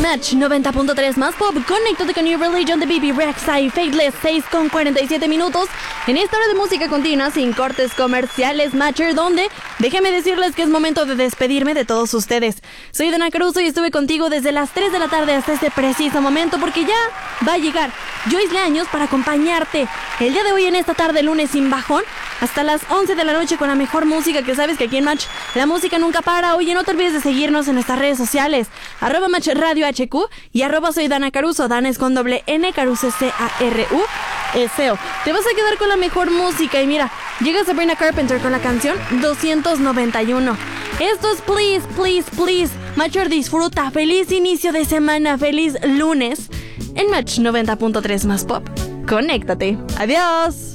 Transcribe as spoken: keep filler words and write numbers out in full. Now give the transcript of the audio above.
Match noventa punto tres más pop, conéctate con New Religion de B B Rexa y Faithless, seis con cuarenta y siete minutos. En esta hora de música continua, sin cortes comerciales, Matcher, donde déjenme decirles que es momento de despedirme de todos ustedes. Soy Dana Caruso y estuve contigo desde las tres de la tarde hasta este preciso momento, porque ya va a llegar Joyce Leaños para acompañarte el día de hoy en esta tarde, lunes sin bajón, hasta las once de la noche con la mejor música, que sabes que aquí en Match la música nunca para. Oye, no te olvides de seguirnos en nuestras redes sociales, arroba Match Radio H Q y arroba soy Dana Caruso. Dana es con doble N, Caruso C A R U S O. Te vas a quedar con la mejor música y mira, llega Sabrina Carpenter con la canción doscientos noventa y uno. Esto es Please, Please, Please. Matcher, disfruta. Feliz inicio de semana, feliz lunes en Match noventa punto tres más pop. Conéctate. Adiós.